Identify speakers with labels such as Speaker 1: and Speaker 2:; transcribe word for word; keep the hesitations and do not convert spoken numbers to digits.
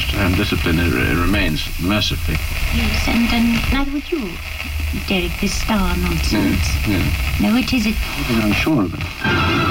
Speaker 1: changed, and discipline it, it remains, mercifully.
Speaker 2: Yes, and, and neither would you, Derek, this star nonsense.
Speaker 1: Yes, yes.
Speaker 2: No, it isn't.
Speaker 1: I'm sure of it.